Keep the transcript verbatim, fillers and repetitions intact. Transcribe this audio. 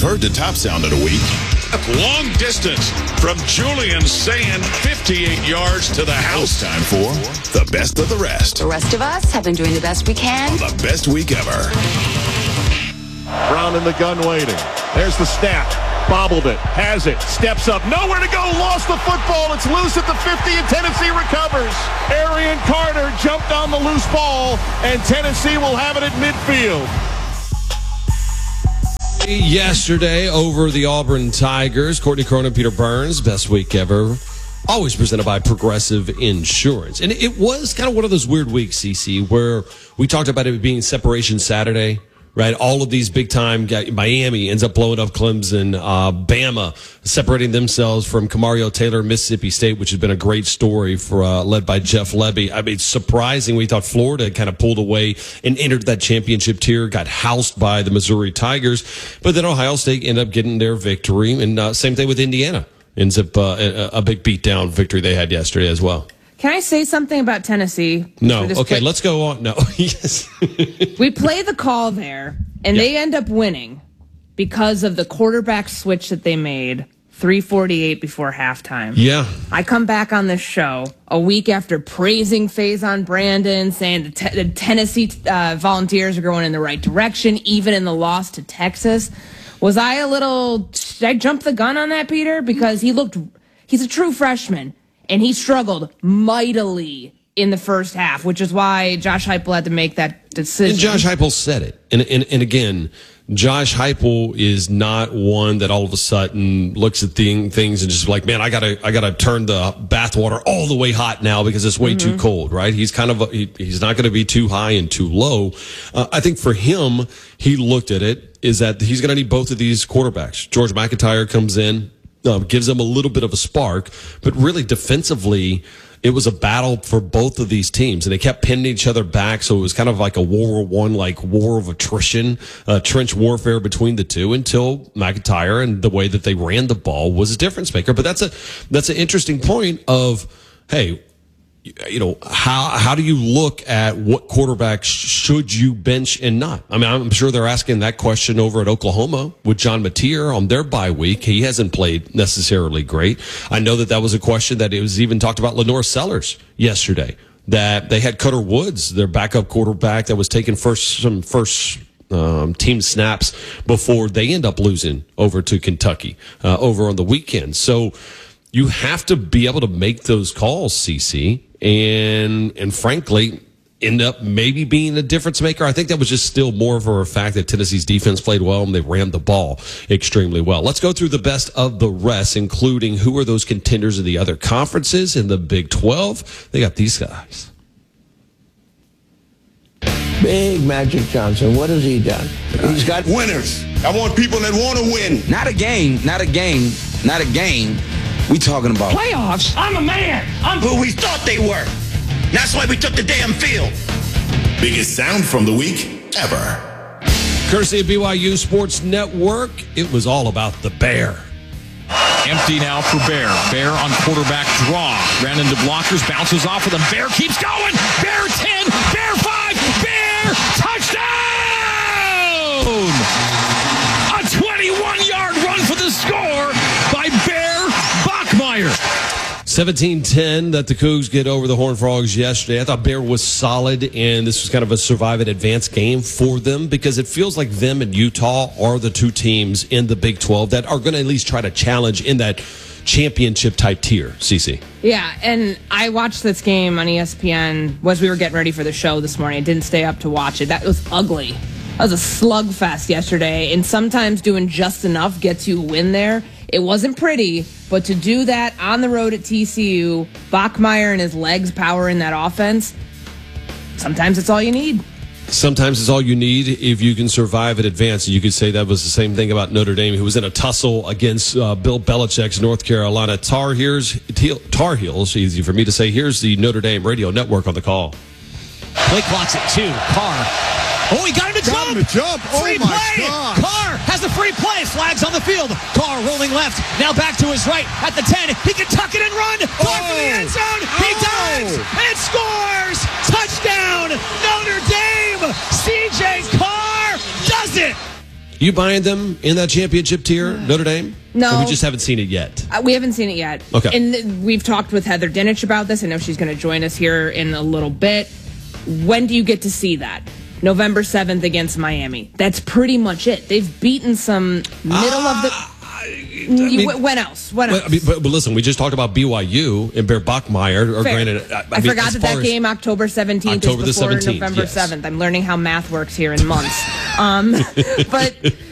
heard the top sound of the week. Long distance from Julian Sand, fifty-eight yards to the house. It's time for the best of the rest. The rest of us have been doing the best we can. On the best week ever. Brown in the gun waiting. There's the snap. Bobbled it. Has it. Steps up. Nowhere to go. Lost the football. It's loose at the fifty and Tennessee recovers. Arian Carter jumped on the loose ball and Tennessee will have it at midfield. Yesterday over the Auburn Tigers, Courtney Cronin, Peter Burns, best week ever. Always presented by Progressive Insurance. And it was kind of one of those weird weeks, C C, where we talked about it being Separation Saturday. Right, all of these big-time guys, Miami ends up blowing up Clemson, uh, Bama separating themselves from Camario Taylor, Mississippi State, which has been a great story for uh, led by Jeff Lebby. I mean, it's surprising. We thought Florida kind of pulled away and entered that championship tier, got housed by the Missouri Tigers, but then Ohio State ended up getting their victory, and uh, same thing with Indiana. Ends up uh, a, a big beatdown victory they had yesterday as well. Can I say something about Tennessee? No. Okay, play? Let's go on. No. Yes. We play the call there, and yeah. They end up winning because of the quarterback switch that they made three forty-eight before halftime. Yeah. I come back on this show a week after praising Faison Brandon, saying the, te- the Tennessee uh, Volunteers are going in the right direction, even in the loss to Texas. Was I a little... Did I jump the gun on that, Peter? Because he looked... He's a true freshman. And he struggled mightily in the first half, which is why Josh Heupel had to make that decision. And Josh Heupel said it. And, and, and again, Josh Heupel is not one that all of a sudden looks at thing, things and just like, man, I gotta, I gotta turn the bathwater all the way hot now because it's way mm-hmm. too cold, right? He's kind of, a, he, he's not going to be too high and too low. Uh, I think for him, he looked at it is that he's going to need both of these quarterbacks. George McIntyre comes in. Uh, gives them a little bit of a spark, but really defensively, it was a battle for both of these teams, and they kept pinning each other back, so it was kind of like a World War One, like war of attrition, uh, trench warfare between the two until McIntyre and the way that they ran the ball was a difference maker. But that's a that's an interesting point of, hey, you know, how how do you look at what quarterback should you bench and not? I mean, I'm sure they're asking that question over at Oklahoma with John Mateer on their bye week. He hasn't played necessarily great. I know that that was a question that it was even talked about Lenore Sellers yesterday, that they had Cutter Woods, their backup quarterback that was taking first some first Um, team snaps before they end up losing over to Kentucky uh, over on the weekend. So you have to be able to make those calls, C C, and and frankly end up maybe being a difference maker. I think that was just still more of a fact that Tennessee's defense played well and they ran the ball extremely well. Let's go through the best of the rest, including who are those contenders in the other conferences in the Big twelve. They got these guys. Big Magic Johnson. What has he done? He's got winners. I want people that want to win. Not a game, not a game, not a game. We talking about playoffs. I'm a man. I'm who we thought they were. That's why we took the damn field. Biggest sound from the week ever. Courtesy of B Y U Sports Network, it was all about the Bear. Empty now for Bear. Bear on quarterback draw. Ran into blockers, bounces off of them. Bear keeps going. Bear ten. Bear five. Bear touchdown! A twenty-one-yard run for the score by Bear Bachmeier. seventeen ten that the Cougs get over the Horned Frogs yesterday. I thought Bear was solid, and this was kind of a survive and advance game for them because it feels like them and Utah are the two teams in the Big twelve that are going to at least try to challenge in that championship type tier, Cece. Yeah, and I watched this game on E S P N as we were getting ready for the show this morning. I didn't stay up to watch it. That was ugly. That was a slugfest yesterday, and sometimes doing just enough gets you a win there. It wasn't pretty, but to do that on the road at T C U, Bachmeier and his legs powering that offense, sometimes it's all you need. Sometimes it's all you need if you can survive and advance. You could say that was the same thing about Notre Dame, who was in a tussle against uh, Bill Belichick's North Carolina Tar Heels. Tar Heels, easy for me to say. Here's the Notre Dame Radio Network on the call. Play clock's at two. Carr. Oh, he got him to got jump. Him to jump. Free oh my play. God. Carr has a free play. Flags on the field. Carr rolling left. Now back to his right at the ten. He can tuck it and run. Carr oh. for the end zone. He oh. dives and scores. Touchdown, Notre Dame. C J Carr does it. You buying them in that championship tier, Notre Dame? No. Or we just haven't seen it yet? Uh, we haven't seen it yet. Okay. And th- we've talked with Heather Dinich about this. I know she's going to join us here in a little bit. When do you get to see that? November seventh against Miami. That's pretty much it. They've beaten some middle uh, of the... I mean, when else? When else? I mean, but, but listen, we just talked about B Y U and Bear Bachmeyer. Or Fair. granted, I, I, I mean, forgot that that game October seventeenth October is before the seventeenth, November yes. seventh. I'm learning how math works here in months. um, but